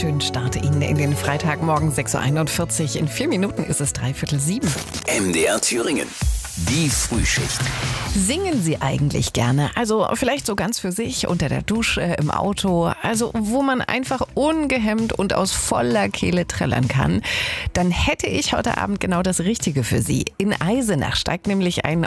schönen Start Ihnen in den Freitagmorgen 6.41 Uhr. In 4 Minuten ist es 6:45. MDR Thüringen. Die Frühschicht. Singen Sie eigentlich gerne? Also vielleicht so ganz für sich, unter der Dusche, im Auto, also wo man einfach ungehemmt und aus voller Kehle trällern kann. Dann hätte ich heute Abend genau das Richtige für Sie. In Eisenach steigt nämlich ein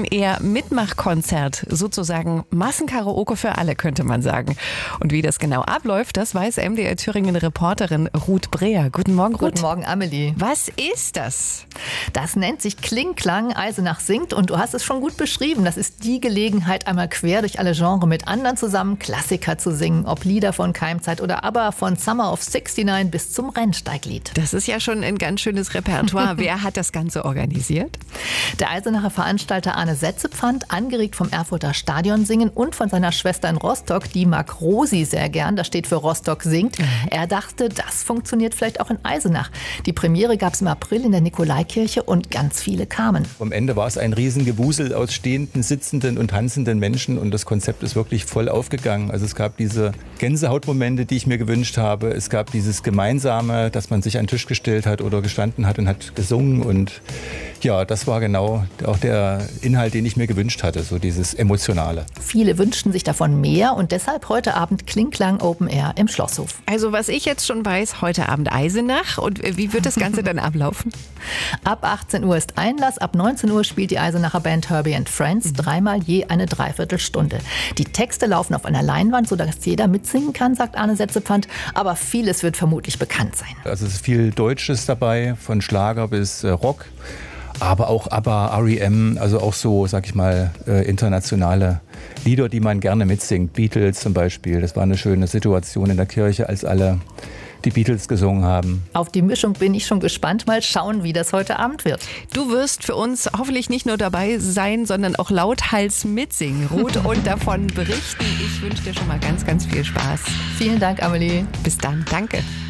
Open-Air-Mitmachkonzert, sozusagen Massenkaraoke für alle, könnte man sagen. Und wie das genau abläuft, das weiß MDR Thüringen-Reporterin Ruth Breher. Guten Morgen, Ruth. Guten Morgen, Amelie. Was ist das? Das nennt sich Klingklang. Eisenach singt und du hast es schon gut beschrieben. Das ist die Gelegenheit, einmal quer durch alle Genres mit anderen zusammen Klassiker zu singen. Ob Lieder von Keimzeit oder ABBA, von Summer of 69 bis zum Rennsteiglied. Das ist ja schon ein ganz schönes Repertoire. Wer hat das Ganze organisiert? Der Eisenacher Veranstalter Arne Setzepfand, angeregt vom Erfurter Stadionsingen und von seiner Schwester in Rostock, die mag Rosi sehr gern. Das steht für Rostock singt. Er dachte, das funktioniert vielleicht auch in Eisenach. Die Premiere gab es im April in der Nikolaikirche und ganz viele kamen. Am Ende war es ein Riesengewusel aus stehenden, sitzenden und tanzenden Menschen und das Konzept ist wirklich voll aufgegangen. Also es gab diese Gänsehautmomente, die ich mir gewünscht habe. Es gab dieses Gemeinsame, dass man sich an den Tisch gestellt hat oder gestanden hat und hat gesungen und ja, das war genau auch der Inhalt, den ich mir gewünscht hatte, so dieses Emotionale. Viele wünschten sich davon mehr und deshalb heute Abend Klingklang Open Air im Schlosshof. Also was ich jetzt schon weiß, heute Abend Eisenach. Und wie wird das Ganze dann ablaufen? Ab 18 Uhr ist Einlass, ab 19 Uhr spielt die Eisenacher Band Herbie and Friends, dreimal je eine Dreiviertelstunde. Die Texte laufen auf einer Leinwand, sodass jeder mitsingen kann, sagt Arne Setzepfand, aber vieles wird vermutlich bekannt sein. Also es ist viel Deutsches dabei, von Schlager bis Rock. Aber auch ABBA, R.E.M., also auch so, sag ich mal, internationale Lieder, die man gerne mitsingt. Beatles zum Beispiel, das war eine schöne Situation in der Kirche, als alle die Beatles gesungen haben. Auf die Mischung bin ich schon gespannt. Mal schauen, wie das heute Abend wird. Du wirst für uns hoffentlich nicht nur dabei sein, sondern auch lauthals mitsingen, Ruth, und davon berichten. Ich wünsche dir schon mal ganz, ganz viel Spaß. Vielen Dank, Amelie. Bis dann. Danke.